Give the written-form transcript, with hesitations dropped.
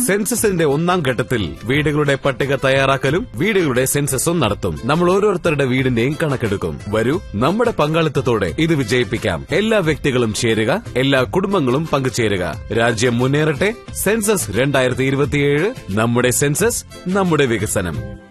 സെൻസസിന്റെ ഒന്നാം ഘട്ടത്തിൽ വീടുകളുടെ പട്ടിക തയ്യാറാക്കലും വീടുകളുടെ സെൻസസും നടത്തും. നമ്മൾ ഓരോരുത്തരുടെ വീടിന്റെയും കണക്കെടുക്കും. വരൂ, നമ്മുടെ പങ്കാളിത്തത്തോടെ ഇത് വിജയിപ്പിക്കാം. എല്ലാ വ്യക്തികളും ചേരുക, എല്ലാ കുടുംബങ്ങളും പങ്കുചേരുക. രാജ്യം മുന്നേറട്ടെ. സെൻസസ് 2027. നമ്മുടെ സെൻസസ്, നമ്മുടെ വികസനം.